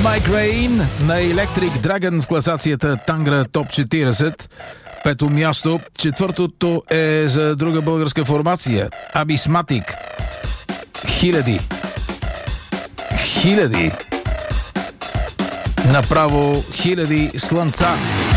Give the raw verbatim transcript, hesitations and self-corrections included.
Migraine на Electric Dragon в класацията Тангра Топ четиридесет. Пето място. Четвъртото е за друга българска формация. Абисматик. Хиляди. Хиляди. Направо хиляди слънца.